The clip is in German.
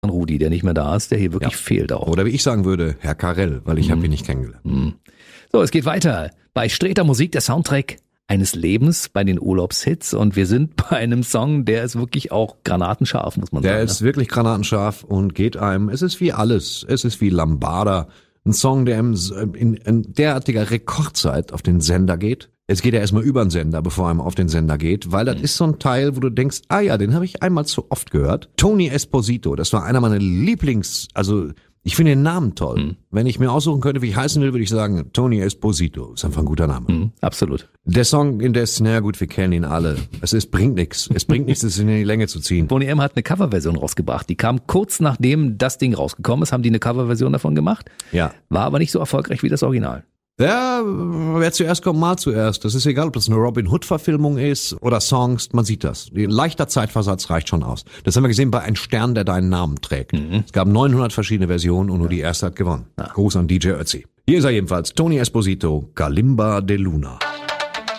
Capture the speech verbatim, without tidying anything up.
Rudi, der nicht mehr da ist, der hier wirklich Ja. fehlt auch. Oder wie ich sagen würde, Herr Karel, weil ich Mhm. habe ihn nicht kennengelernt. Mhm. So, es geht weiter. Bei Streter Musik der Soundtrack eines Lebens bei den Urlaubshits und wir sind bei einem Song, der ist wirklich auch granatenscharf, muss man Der sagen. ist wirklich granatenscharf und geht einem, es ist wie alles, es ist wie Lambada, ein Song, der im, in, in derartiger Rekordzeit auf den Sender geht. Es geht ja erstmal über den Sender, bevor einem auf den Sender geht, weil das Mhm. ist so ein Teil, wo du denkst, ah ja, den habe ich einmal zu oft gehört. Tony Esposito, das war einer meiner Lieblings, also ich finde den Namen toll. Mhm. Wenn ich mir aussuchen könnte, wie ich heißen will, würde ich sagen, Tony Esposito. Ist einfach ein guter Name. Mhm, absolut. Der Song indes, naja gut, wir kennen ihn alle. Es ist, bringt nichts. Es bringt nichts, es in die Länge zu ziehen. Boney M hat eine Coverversion rausgebracht. Die kam kurz nachdem das Ding rausgekommen ist, haben die eine Coverversion davon gemacht. Ja. War aber nicht so erfolgreich wie das Original. Ja, wer zuerst kommt, mal zuerst. Das ist egal, ob das eine Robin Hood-Verfilmung ist oder Songs, man sieht das. Ein leichter Zeitversatz reicht schon aus. Das haben wir gesehen bei Ein Stern, der deinen Namen trägt. Mhm. Es gab neunhundert verschiedene Versionen und nur die erste hat gewonnen. Gruß an D J Ötzi. Hier ist er jedenfalls, Tony Esposito, Kalimba de Luna.